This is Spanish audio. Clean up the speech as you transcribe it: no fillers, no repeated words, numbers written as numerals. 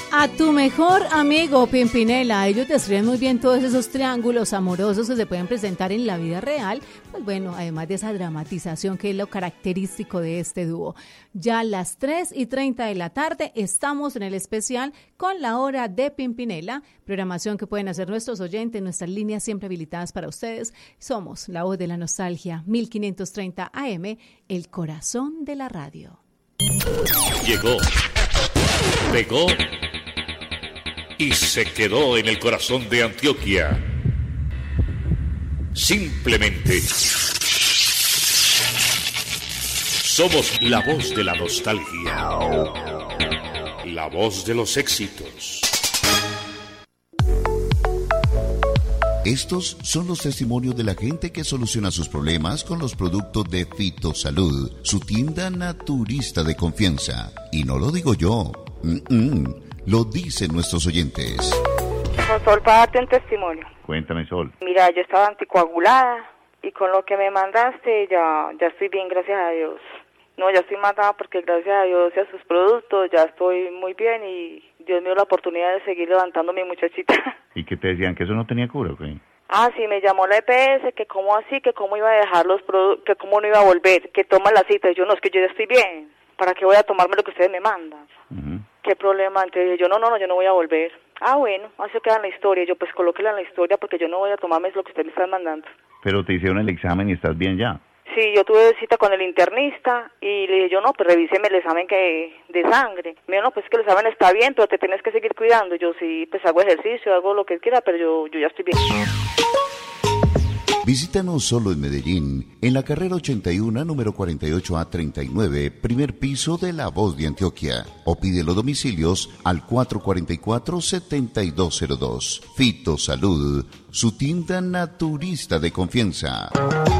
A tu mejor amigo, Pimpinela. Ellos describen muy bien todos esos triángulos amorosos que se pueden presentar en la vida real. Pues bueno, además de esa dramatización que es lo característico de este dúo. Ya a las 3:30 de la tarde estamos en el especial con la hora de Pimpinela. Programación que pueden hacer nuestros oyentes, nuestras líneas siempre habilitadas para ustedes. Somos la voz de la nostalgia, 1530 AM, el corazón de la radio. Llegó, pegó y se quedó en el corazón de Antioquia. Simplemente somos la voz de la nostalgia, la voz de los éxitos. Estos son los testimonios de la gente que soluciona sus problemas con los productos de Fitosalud, su tienda naturista de confianza. Y no lo digo yo, lo dicen nuestros oyentes. Sol, para darte un testimonio. Cuéntame, Sol. Mira, yo estaba anticoagulada y con lo que me mandaste ya estoy bien, gracias a Dios. No, ya estoy matada porque gracias a Dios y a sus productos ya estoy muy bien y Dios me dio la oportunidad de seguir levantando a mi muchachita. ¿Y qué te decían? ¿Que eso no tenía cura o qué? Ah, sí, me llamó la EPS, que cómo así, que cómo iba a dejar los productos, que cómo no iba a volver, que toma la cita. Y yo, no, es que yo ya estoy bien, ¿para qué voy a tomarme lo que ustedes me mandan? ¿Qué problema? Entonces yo, no, yo no voy a volver. Ah, bueno, así queda en la historia. Yo, pues colóquela en la historia porque yo no voy a tomarme lo que ustedes me están mandando. Pero te hicieron el examen y estás bien ya. Sí, yo tuve cita con el internista y le dije yo, no, pues revíseme el examen de sangre. Me dijo, no, pues que el examen está bien, pero te tienes que seguir cuidando. Yo sí, pues hago ejercicio, hago lo que quiera, pero yo ya estoy bien. Visítanos solo en Medellín, en la carrera 81, número 48A39, primer piso de La Voz de Antioquia. O pide los domicilios al 444-7202. Fitosalud, su tienda naturista de confianza.